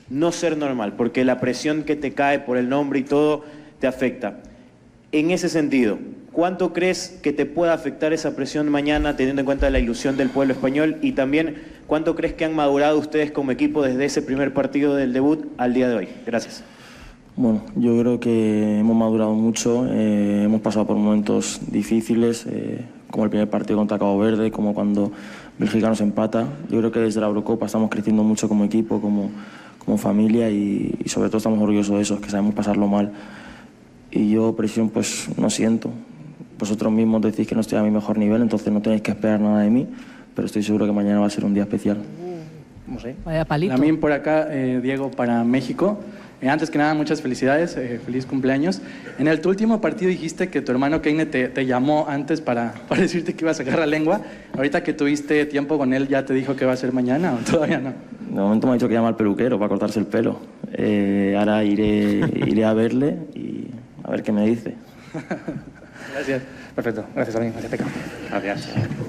no ser normal, porque la presión que te cae por el nombre y todo te afecta. En ese sentido, ¿cuánto crees que te pueda afectar esa presión mañana teniendo en cuenta la ilusión del pueblo español? Y también, ¿cuánto crees que han madurado ustedes como equipo desde ese primer partido del debut al día de hoy? Gracias. Bueno, yo creo que hemos madurado mucho, hemos pasado por momentos difíciles, como el primer partido contra Cabo Verde, como cuando Bélgica nos empata. Yo creo que desde la Eurocopa estamos creciendo mucho como equipo, como familia y sobre todo estamos orgullosos de eso, que sabemos pasarlo mal. Y yo presión pues no siento. Vosotros mismos decís que no estoy a mi mejor nivel, entonces no tenéis que esperar nada de mí, pero estoy seguro que mañana va a ser un día especial. No sé. Vaya palito. También por acá, Diego, para México. Antes que nada, muchas felicidades, feliz cumpleaños. En tu último partido dijiste que tu hermano Keine te llamó antes para decirte que iba a sacar la lengua. Ahorita que tuviste tiempo con él, ¿ya te dijo que va a ser mañana o todavía no? De momento me ha dicho que llama al peluquero para cortarse el pelo. Ahora iré a verle y a ver qué me dice. Gracias. Perfecto. Gracias, Lamine. Gracias.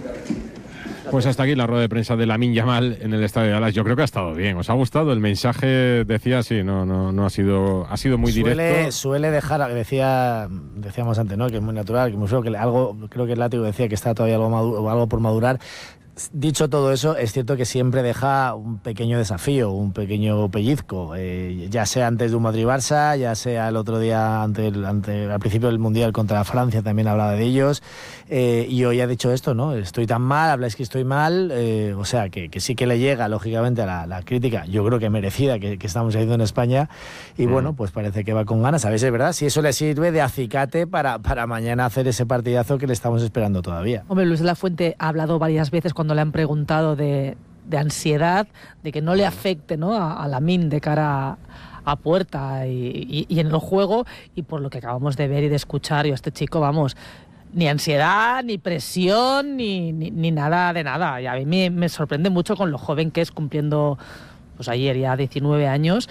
Pues hasta aquí la rueda de prensa de Lamine Yamal en el estadio de Dallas. Yo creo que ha estado bien. ¿Os ha gustado? El mensaje decía sí, no ha sido muy directo. Suele dejar, decíamos antes, ¿no? Que es muy natural, que muy feo, que algo, creo que el látigo decía que está todavía algo por madurar. Dicho todo eso, es cierto que siempre deja un pequeño desafío, un pequeño pellizco, ya sea antes de un Madrid-Barça, ya sea el otro día al principio del Mundial contra Francia, también hablaba de ellos, y hoy ha dicho esto, ¿no? Estoy tan mal, habláis que estoy mal, o sea, que sí que le llega, lógicamente, a la crítica, yo creo que merecida, que estamos haciendo en España, y bueno, pues parece que va con ganas, a ver si es verdad, si eso le sirve de acicate para mañana hacer ese partidazo que le estamos esperando todavía. Hombre, Luis de la Fuente ha hablado varias veces cuando le han preguntado de ansiedad, de que no le afecte, ¿no?, a Lamine de cara a puerta y en el juego, y por lo que acabamos de ver y de escuchar, yo a este chico, vamos, ni ansiedad, ni presión, ni nada de nada. Y a mí me sorprende mucho con lo joven que es, cumpliendo pues ayer ya 19 años,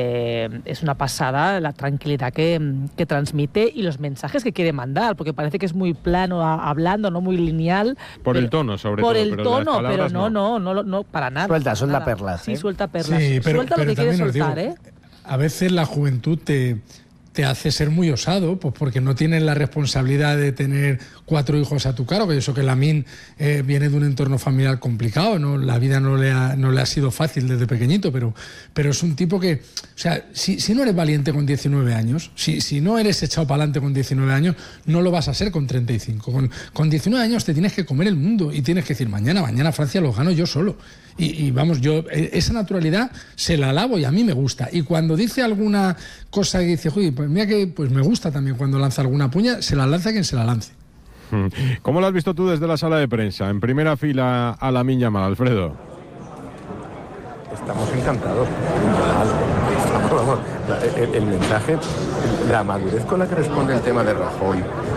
es una pasada la tranquilidad que transmite y los mensajes que quiere mandar, porque parece que es muy plano hablando, no muy lineal. Por el tono, sobre todo. Por el tono, pero no, para nada. Suelta perlas. Sí, suelta perlas. Sí, suelta lo que quiere soltar, digo, a veces la juventud te hace ser muy osado, pues porque no tienes la responsabilidad de tener 4 hijos a tu cargo, que eso que Lamine viene de un entorno familiar complicado, ¿no? La vida no le ha sido fácil desde pequeñito, pero es un tipo que, o sea, si no eres valiente con 19 años, si no eres echado para adelante con 19 años, no lo vas a ser con 35. Con 19 años te tienes que comer el mundo y tienes que decir, mañana Francia lo gano yo solo. Y vamos, yo esa naturalidad se la alabo y a mí me gusta. Y cuando dice alguna cosa que dice, uy, pues mira que pues me gusta también cuando lanza alguna puña, se la lanza quien se la lance. ¿Cómo lo has visto tú desde la sala de prensa? En primera fila a Lamine Yamal, Alfredo. Estamos encantados. Vamos, el mensaje, la madurez con la que responde el tema de Rajoy,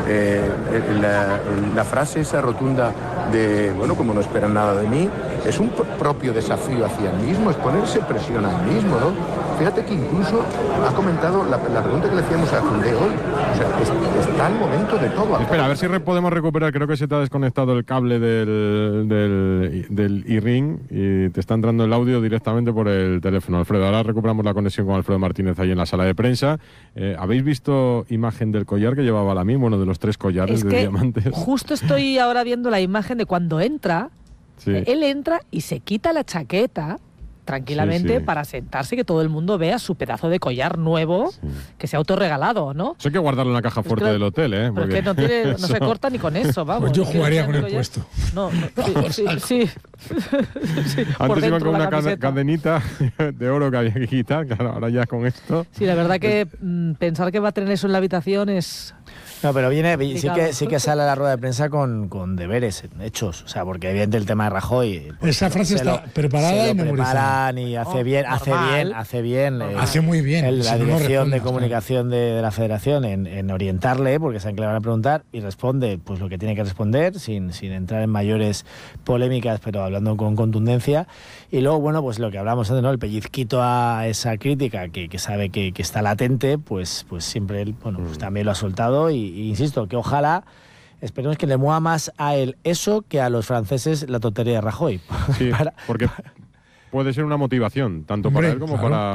la frase esa rotunda de, bueno, como no esperan nada de mí, es un propio desafío hacia él mismo, es ponerse presión a él mismo, ¿no? Fíjate que incluso ha comentado la pregunta que le hacíamos a Koundé hoy, o sea, está el momento de todo. Espera, a ver si podemos recuperar, creo que se te ha desconectado el cable del iRing y te está entrando el audio directamente por el teléfono, Alfredo. Ahora recuperamos la conexión con Alfredo Martínez ahí en la sala de prensa. ¿Habéis visto imagen del collar que llevaba Lamine? Bueno, de los 3 collares de diamantes. Justo estoy ahora viendo la imagen de cuando entra. Sí. Él entra y se quita la chaqueta tranquilamente, sí. para sentarse, que todo el mundo vea su pedazo de collar nuevo, que se ha autorregalado, ¿no? Eso hay que guardarlo en la caja fuerte del hotel, ¿eh? Porque no se corta ni con eso, vamos. Pues yo jugaría con el puesto. Sí. Antes iban con una cadenita de oro que había que quitar, claro, ahora ya con esto. Sí, la verdad que pensar que va a tener eso en la habitación es... No, pero sí que sale a la rueda de prensa con deberes hechos, o sea, porque evidentemente el tema de Rajoy, pues, esa frase está preparada y memorizada. Y hace bien. Hace muy bien. La dirección de comunicación de la Federación en orientarle, porque saben que le van a preguntar, y responde pues lo que tiene que responder, sin entrar en mayores polémicas, pero hablando con contundencia. Y luego, bueno, pues lo que hablamos antes, ¿no? El pellizquito a esa crítica que sabe que está latente, pues siempre él, bueno, pues también lo ha soltado y insisto, que ojalá, esperemos que le mueva más a él eso que a los franceses la tontería de Rajoy. Sí, porque puede ser una motivación, tanto para él como para